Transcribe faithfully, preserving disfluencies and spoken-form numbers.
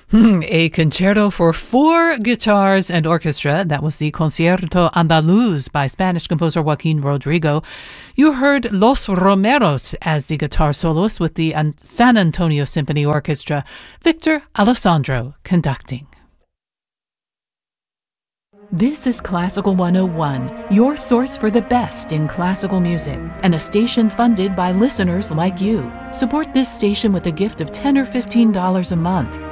Hmm, a concerto for four guitars and orchestra. That was the Concierto Andaluz by Spanish composer Joaquin Rodrigo. You heard Los Romeros as the guitar soloist with the San Antonio Symphony Orchestra. Victor Alessandro conducting. This is Classical one oh one, your source for the best in classical music, and a station funded by listeners like you. Support this station with a gift of ten dollars or fifteen dollars a month.